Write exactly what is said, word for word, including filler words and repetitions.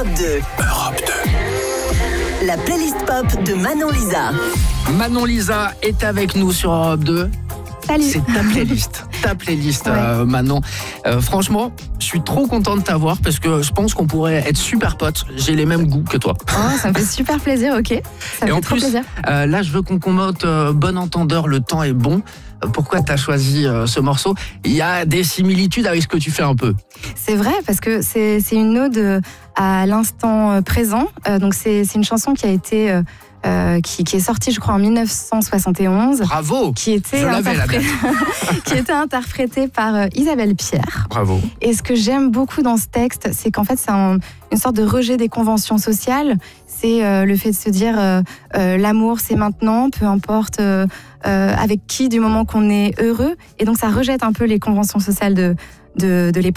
Europe deux. Europe deux. La playlist pop de Manon Lisa. Manon Lisa est avec nous sur Europe deux. Salut. C'est ta playlist, ta playlist Ouais. euh, Manon. Euh, franchement, je suis trop content de t'avoir parce que je pense qu'on pourrait être super potes. J'ai les mêmes goûts que toi. Oh, ça me fait super plaisir, ok. Ça me Et fait en trop plus, plaisir. euh, là, je veux qu'on commente euh, bon entendeur, le temps est bon. Euh, Pourquoi tu as choisi euh, ce morceau? Il y a des similitudes avec ce que tu fais un peu. C'est vrai parce que c'est, c'est une ode euh, à l'instant euh, présent. Euh, donc c'est, c'est une chanson qui a été euh, euh, qui, qui est sortie, je crois, en dix-neuf cent soixante et onze. Bravo. Qui était, Je l'avais, la interpré- qui était interprétée par euh, Isabelle Pierre. Bravo. Et ce que j'aime beaucoup dans ce texte, c'est qu'en fait, c'est un- une sorte de rejet des conventions sociales. C'est euh, le fait de se dire euh, euh, l'amour, c'est maintenant, peu importe euh, euh, avec qui, du moment qu'on est heureux. Et donc, ça rejette un peu les conventions sociales de, de, de l'époque.